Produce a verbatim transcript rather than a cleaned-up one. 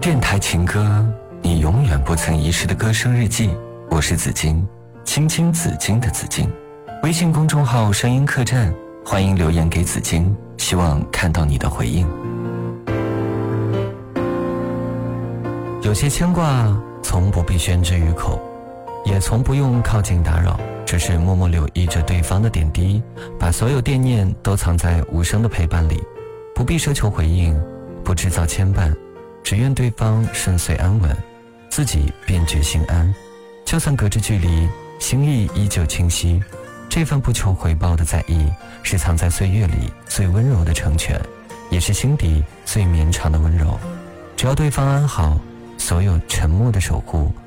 电台情歌，你永远不曾遗失的歌声日记。我是紫金，青青紫金的紫金。微信公众号声音客栈，欢迎留言给紫金，希望看到你的回应。有些牵挂从不必宣之于口，也从不用靠近打扰，只是默默留意着对方的点滴，把所有惦念都藏在无声的陪伴里，不必奢求回应，不制造牵绊，只愿对方顺遂安稳，自己便觉心安。就算隔着距离，心意依旧清晰。这份不求回报的在意，是藏在岁月里最温柔的成全，也是心底最绵长的温柔。只要对方安好，所有沉默的守护